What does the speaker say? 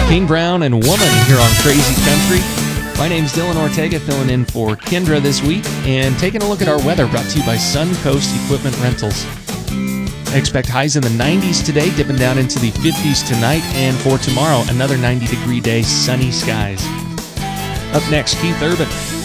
King Brown and Woman here on Crazy Country. My name's Dylan Ortega, filling in for Kendra this week, and taking a look at our weather brought to you by Suncoast Equipment Rentals. I expect highs in the 90s today, dipping down into the 50s tonight, and for tomorrow, another 90-degree day, sunny skies. Up next, Keith Urban.